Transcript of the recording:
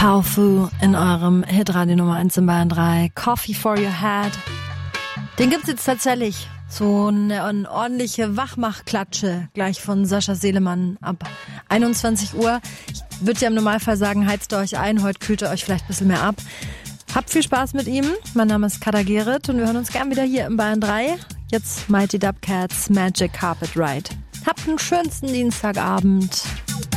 Powfu in eurem Hitradio Nummer 1 in Bayern 3. Coffee for your head. Den gibt's jetzt tatsächlich. So eine ordentliche Wachmachklatsche gleich von Sascha Selemann ab 21 Uhr. Ich würde ja im Normalfall sagen, heizt euch ein. Heute kühlt ihr euch vielleicht ein bisschen mehr ab. Habt viel Spaß mit ihm. Mein Name ist Kader Gerrit und wir hören uns gern wieder hier im Bayern 3. Jetzt Mighty Dubcats Magic Carpet Ride. Habt einen schönsten Dienstagabend.